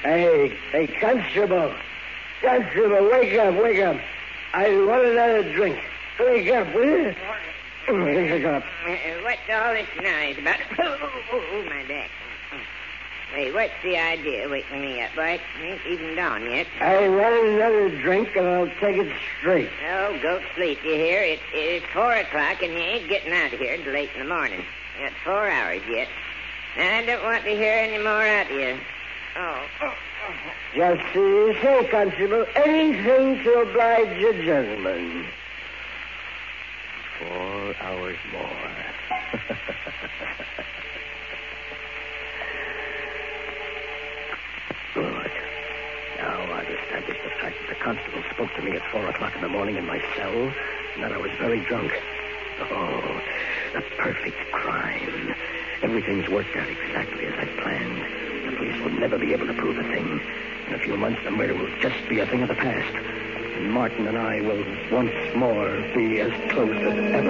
Hey, Constable. Constable, wake up. I want another drink. Wake up, will you? Wake up. What's all this noise about? Oh, my back. Hey, what's the idea waking me up, boy? It ain't even dawn yet. I want another drink, and I'll take it straight. Oh, go to sleep, you hear? It's 4 o'clock, and you ain't getting out of here till late in the morning. You got 4 hours yet. I don't want to hear any more out of you. Oh. Just as you say, Constable. Anything to oblige a gentleman. 4 hours more. Good. Now I've established the fact that the constable spoke to me at 4 o'clock in the morning in my cell, and that I was very drunk. Oh, the perfect crime. Everything's worked out exactly as I planned. The police will never be able to prove a thing. In a few months, the murder will just be a thing of the past. And Martin and I will once more be as close as ever.